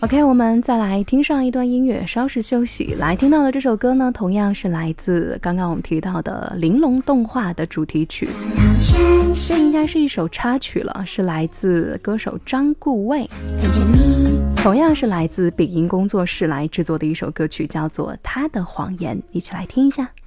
OK， 我们再来听上一段音乐，稍事休息。来听到的这首歌呢，同样是来自刚刚我们提到的玲珑动画的主题曲，这应该是一首插曲了，是来自歌手张顾魏，同样是来自秉音工作室来制作的一首歌曲，叫做《他的谎言》，一起来听一下。